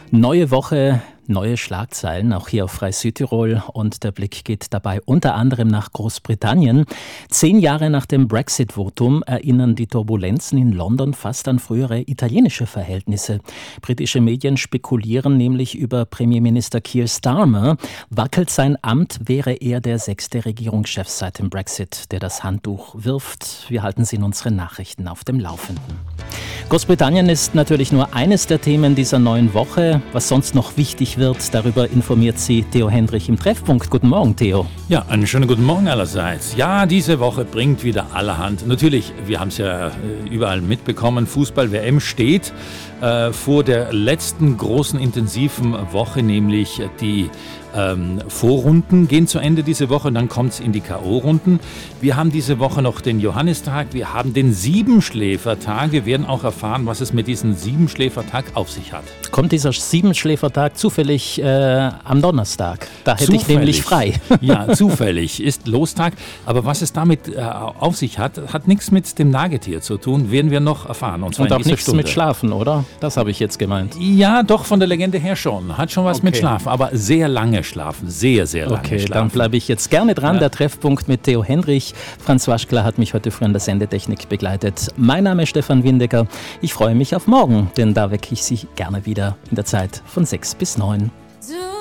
Neue Woche, neue Schlagzeilen, auch hier auf Frei Südtirol. Und der Blick geht dabei unter anderem nach Großbritannien. 10 Jahre nach dem Brexit-Votum erinnern die Turbulenzen in London fast an frühere italienische Verhältnisse. Britische Medien spekulieren nämlich über Premierminister Keir Starmer. Wackelt sein Amt, wäre er der 6. Regierungschef seit dem Brexit, der das Handtuch wirft. Wir halten Sie in unseren Nachrichten auf dem Laufenden. Großbritannien ist natürlich nur eines der Themen dieser neuen Woche. Was sonst noch wichtig wird, darüber informiert Sie Theo Hendrich im Treffpunkt. Guten Morgen, Theo. Ja, einen schönen guten Morgen allerseits. Ja, diese Woche bringt wieder allerhand. Natürlich, wir haben es ja überall mitbekommen, Fußball-WM steht vor der letzten großen intensiven Woche, nämlich die Vorrunden gehen zu Ende diese Woche und dann kommt es in die K.O.-Runden. Wir haben diese Woche noch den Johannistag, wir haben den Siebenschläfertag. Wir werden auch erfahren, was es mit diesem Siebenschläfertag auf sich hat. Kommt dieser Siebenschläfertag zufällig am Donnerstag? Da hätte ich nämlich frei. Ja, zufällig ist Lostag. Aber was es damit auf sich hat, hat nichts mit dem Nagetier zu tun, werden wir noch erfahren. Und auch nichts mit Schlafen, oder? Das habe ich jetzt gemeint. Ja, doch, von der Legende her schon. Hat schon was mit Schlafen, aber sehr lange schlafen. Sehr, sehr lange schlafen. Okay, dann bleibe ich jetzt gerne dran. Ja. Der Treffpunkt mit Theo Hendrich. Franz Waschkler hat mich heute früh an der Sendetechnik begleitet. Mein Name ist Stefan Windecker. Ich freue mich auf morgen, denn da wecke ich Sie gerne wieder in der Zeit von 6 bis 9.